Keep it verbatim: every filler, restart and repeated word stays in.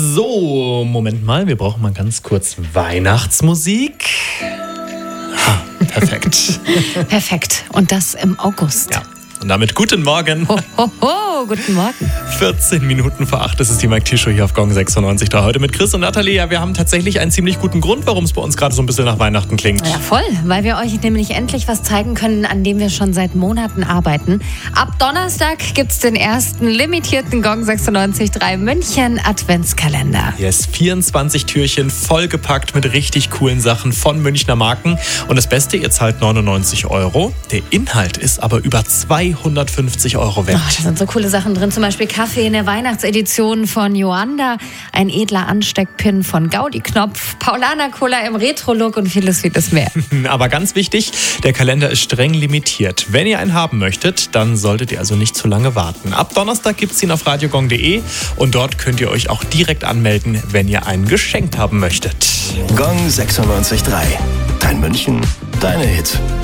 So, Moment mal, wir brauchen mal ganz kurz Weihnachtsmusik. Ha, perfekt. Perfekt. Und das im August. Ja. Und damit guten Morgen. Ho, ho, ho, guten Morgen. vierzehn Minuten vor acht, das ist die Mike T Show hier auf Gong sechsundneunzig Komma drei. Heute mit Chris und Nathalie. Ja, wir haben tatsächlich einen ziemlich guten Grund, warum es bei uns gerade so ein bisschen nach Weihnachten klingt. Ja, voll. Weil wir euch nämlich endlich was zeigen können, an dem wir schon seit Monaten arbeiten. Ab Donnerstag gibt es den ersten limitierten Gong sechsundneunzig Komma drei München Adventskalender. Yes, vierundzwanzig Türchen vollgepackt mit richtig coolen Sachen von Münchner Marken. Und das Beste, ihr zahlt neunundneunzig Euro. Der Inhalt ist aber über zweihundertfünfzig Euro wert. Oh, da sind so coole Sachen drin, zum Beispiel Kaffee in der Weihnachtsedition von Joanda, ein edler Ansteckpin von Gaudi Knopf, Paulaner Cola im Retro-Look und vieles, vieles mehr. Aber ganz wichtig, der Kalender ist streng limitiert. Wenn ihr einen haben möchtet, dann solltet ihr also nicht zu lange warten. Ab Donnerstag gibt es ihn auf radiogong punkt de und dort könnt ihr euch auch direkt anmelden, wenn ihr einen geschenkt haben möchtet. Gong sechsundneunzig Komma drei. Dein München, deine Hits.